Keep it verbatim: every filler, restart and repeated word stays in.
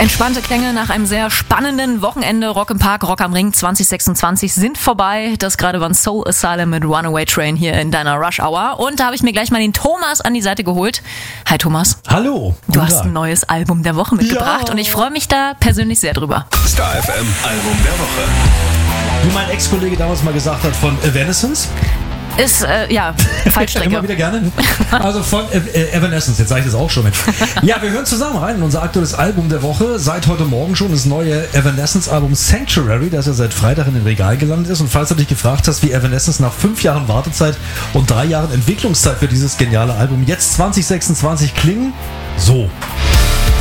Entspannte Klänge nach einem sehr spannenden Wochenende. Rock im Park, Rock am Ring zwanzig sechsundzwanzig sind vorbei. Das gerade war ein Soul Asylum mit Runaway Train hier in deiner Rush Hour. Und da habe ich mir gleich mal den Thomas an die Seite geholt. Hi Thomas. Hallo. Du hast ein neues Album der Woche mitgebracht ja. und ich freue mich da persönlich sehr drüber. Star F M Album der Woche. Wie mein Ex-Kollege damals mal gesagt hat, von Evanescence. Ist, äh, ja, Fallstrecke. Immer wieder gerne. Also von äh, Evanescence, jetzt sage ich das auch schon. Ja, wir hören zusammen rein in unser aktuelles Album der Woche. Seit heute Morgen schon das neue Evanescence-Album Sanctuary, das ja seit Freitag in den Regal gelandet ist. Und falls du dich gefragt hast, wie Evanescence nach fünf Jahren Wartezeit und drei Jahren Entwicklungszeit für dieses geniale Album jetzt zwanzig sechsundzwanzig klingen, so.